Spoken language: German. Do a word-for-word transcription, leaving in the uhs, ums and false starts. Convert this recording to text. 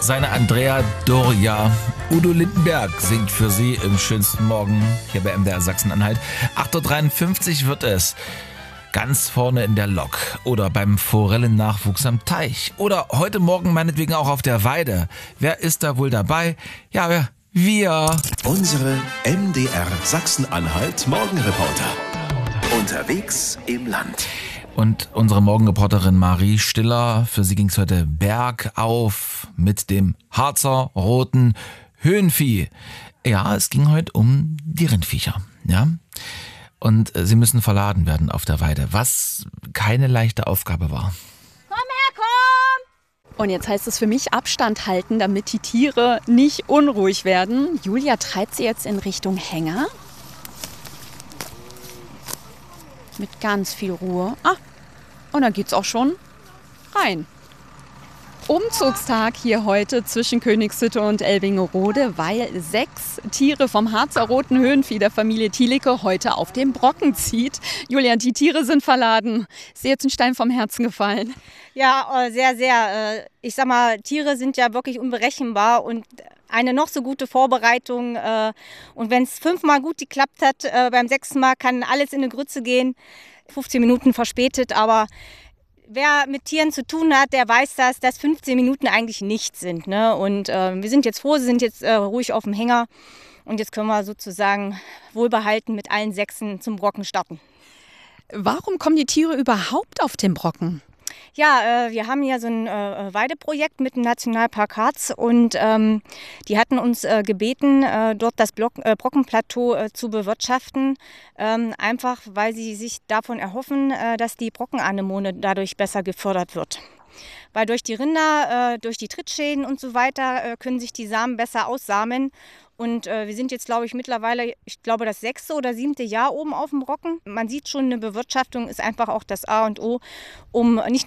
seine Andrea Doria. Udo Lindenberg singt für Sie im schönsten Morgen hier bei M D R Sachsen-Anhalt. acht Uhr dreiundfünfzig wird es. Ganz vorne in der Lok oder beim Forellennachwuchs am Teich oder heute Morgen meinetwegen auch auf der Weide. Wer ist da wohl dabei? Ja, wir. wir. Unsere M D R Sachsen-Anhalt Morgenreporter. Unterwegs im Land. Und unsere Morgenreporterin Marie Stiller, für sie ging es heute bergauf mit dem Harzer roten Höhenvieh. Ja, es ging heute um die Rindviecher, ja. Und sie müssen verladen werden auf der Weide, was keine leichte Aufgabe war. Komm her, komm! Und jetzt heißt es für mich Abstand halten, damit die Tiere nicht unruhig werden. Julia treibt sie jetzt in Richtung Hänger. Mit ganz viel Ruhe. Ah, und dann geht's auch schon rein. Umzugstag hier heute zwischen Königshütte und Elbingerode, weil sechs Tiere vom Harzer roten Höhenvieh der Familie Thielicke heute auf dem Brocken zieht. Julia, die Tiere sind verladen. Ist dir jetzt ein Stein vom Herzen gefallen? Ja, sehr, sehr. Ich sag mal, Tiere sind ja wirklich unberechenbar und eine noch so gute Vorbereitung. Und wenn es fünfmal gut geklappt hat, beim sechsten Mal kann alles in eine Grütze gehen. fünfzehn Minuten verspätet, aber wer mit Tieren zu tun hat, der weiß das, dass fünfzehn Minuten eigentlich nichts sind. Ne? Und äh, wir sind jetzt froh, sie sind jetzt äh, ruhig auf dem Hänger. Und jetzt können wir sozusagen wohlbehalten mit allen Sechsen zum Brocken starten. Warum kommen die Tiere überhaupt auf den Brocken? Ja, äh, wir haben hier so ein äh, Weideprojekt mit dem Nationalpark Harz und ähm, die hatten uns äh, gebeten, äh, dort das Block, äh, Brockenplateau äh, zu bewirtschaften, ähm, einfach weil sie sich davon erhoffen, äh, dass die Brockenanemone dadurch besser gefördert wird. Weil durch die Rinder, äh, durch die Trittschäden und so weiter äh, können sich die Samen besser aussamen. Und äh, wir sind jetzt, glaube ich, mittlerweile, ich glaube, das sechste oder siebte Jahr oben auf dem Brocken. Man sieht schon, eine Bewirtschaftung ist einfach auch das A und O, um nicht